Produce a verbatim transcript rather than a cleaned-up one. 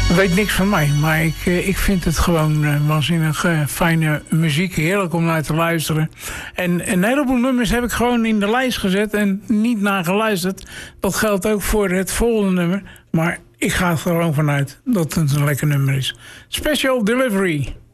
Weet niks van mij, maar ik, ik vind het gewoon uh, waanzinnig uh, fijne muziek. Heerlijk om naar te luisteren. En een heleboel nummers heb ik gewoon in de lijst gezet en niet naar geluisterd. Dat geldt ook voor het volgende nummer. Maar ik ga er gewoon vanuit dat het een lekker nummer is. Special Delivery.